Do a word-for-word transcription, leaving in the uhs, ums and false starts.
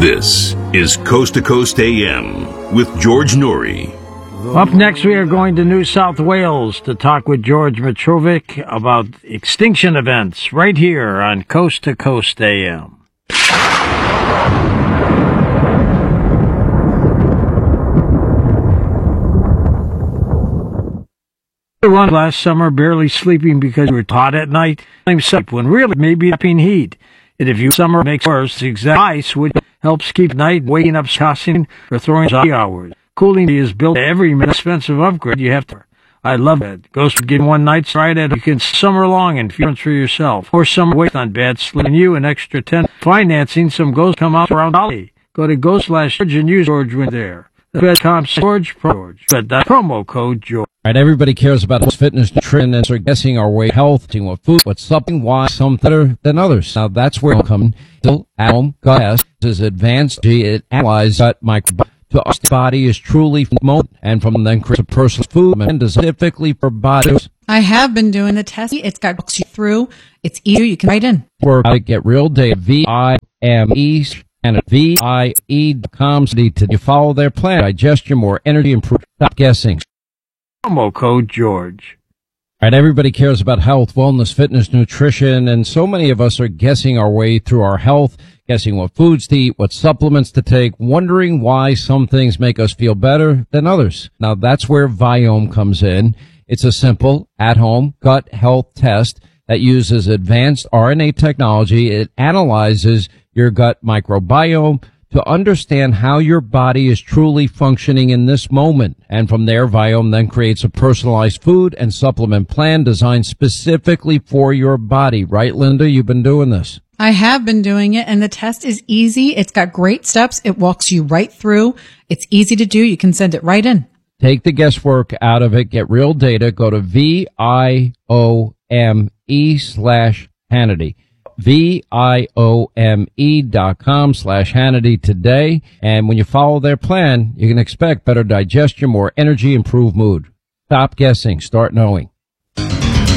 This is Coast to Coast A M with George Noory. Up next, we are going to New South Wales to talk with George Mitrovic about extinction events right here on Coast to Coast A M. Run last summer, barely sleeping because you were hot at night. When really maybe upping heat. And if you summer makes worse, exact ice which helps keep night waking up, tossing or throwing hours. Cooling is built every expensive upgrade you have to. I love it. Goes to get one night's ride at you can summer long and feel for yourself. Or summer waste on bad sleep and you an extra ten. Financing some Ghost come out around Dolly. Go to Ghost slash George and use George when there. That's com George George. But that promo code George. All right, everybody cares about fitness, nutrition, and are guessing our way, health, what food, what's something, why some better than others. Now that's where we'll come. Still at home, gut is advanced. It analyzes gut microbiome. To us, the body is truly moment, and from then creates a personal food and specifically for bodies. I have been doing the test. It's got books you through. It's easy. You can write in. We're about to get real data. V I M E and V I E dot com. To you follow their plan, digestion, more energy, improve. Stop guessing. Promo code George. All right, everybody cares about health, wellness, fitness, nutrition, and so many of us are guessing our way through our health, guessing what foods to eat, what supplements to take, wondering why some things make us feel better than others. Now, that's where Viome comes in. It's a simple, at-home gut health test that uses advanced R N A technology. It analyzes your gut microbiome to understand how your body is truly functioning in this moment. And from there, Viome then creates a personalized food and supplement plan designed specifically for your body. Right, Linda? You've been doing this. I have been doing it, and the test is easy. It's got great steps. It walks you right through. It's easy to do. You can send it right in. Take the guesswork out of it. Get real data. Go to V I O M E slash Hannity. V I O M E dot com slash Hannity today. And when you follow their plan, you can expect better digestion, more energy, improved mood. Stop guessing. Start knowing.